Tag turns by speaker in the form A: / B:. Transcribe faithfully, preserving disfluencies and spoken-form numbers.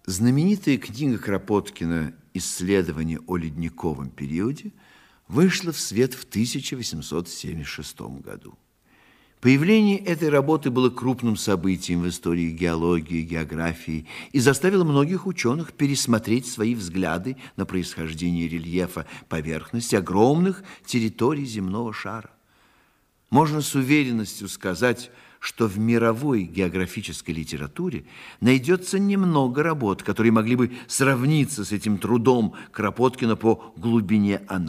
A: Знаменитая книга Кропоткина «Исследование о ледниковом периоде» вышла в свет в тысяча восемьсот семьдесят шестом году. Появление этой работы было крупным событием в истории геологии и географии и заставило многих ученых пересмотреть свои взгляды на происхождение рельефа поверхности огромных территорий земного шара. Можно с уверенностью сказать, что в мировой географической литературе найдется немного работ, которые могли бы сравниться с этим трудом Кропоткина по глубине анализа.